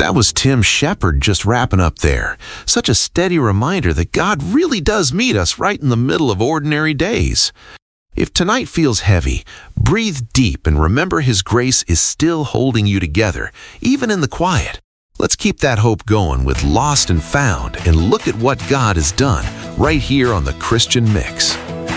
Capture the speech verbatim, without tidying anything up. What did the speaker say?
That was Tim Shepard just wrapping up there. Such a steady reminder that God really does meet us right in the middle of ordinary days. If tonight feels heavy, breathe deep and remember His grace is still holding you together, even in the quiet. Let's keep that hope going with Lost and Found and look at what God has done right here on The Christian Mix.